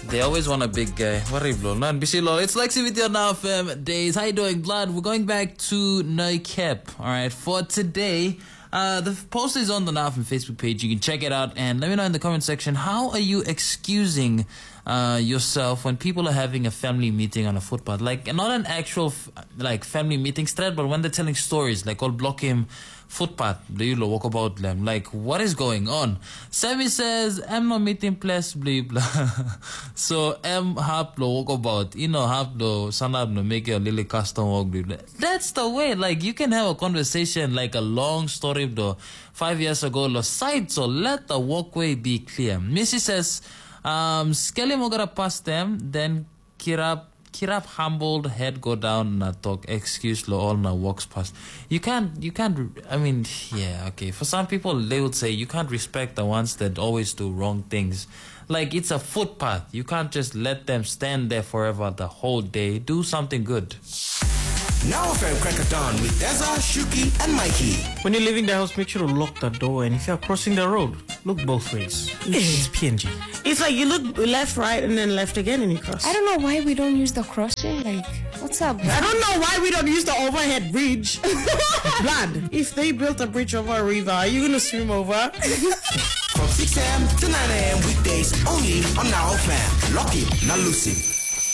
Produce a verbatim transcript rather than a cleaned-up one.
They always want a big guy. Horrible. Not Bishilo. It's Lexi with your Now F M days. How you doing, Blood? We're going back to Neukölln. All right, for today. Uh, the post is on the Now F M Facebook page. You can check it out and let me know in the comment section. How are you excusing uh, yourself when people are having a family meeting on a footpath? Like, not an actual f- like family meeting thread, but when they're telling stories, like, I'll block him footpath, you walk about them. Like, what is going on? Sammy says, I'm not meeting place, blah, blah. So, I'm haplo walk about. You know, haplo, sanabno, make your little custom walk, blah, blah. That's the way. Like, you can have a conversation, like a long story, though. Five years ago, lo side, so let the walkway be clear. Missy says, um, Skelly mogara past them, then Kirap, Kirap humbled, head go down, na talk, excuse lo all na walks past. You can't, you can't, I mean, yeah, okay. For some people, they would say you can't respect the ones that always do wrong things. Like, it's a footpath. You can't just let them stand there forever the whole day. Do something good. Now F M Crack of Dawn with Deza, Shuki, and Mikey. When you're leaving the house, make sure to lock the door, and if you're crossing the road, look both ways. It's P N G. It's like you look left, right, and then left again, and you cross. I don't know why we don't use the crossing. Like, what's up? I don't know why we don't use the overhead bridge. Blood. If they built a bridge over a river, are you gonna swim over? From six a.m. to nine a.m. weekdays only on Now F M. Lock it, not lose it.